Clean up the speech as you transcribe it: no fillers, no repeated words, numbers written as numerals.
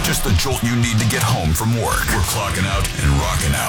Just the jolt you need to get home from work. We're clocking out and rocking out.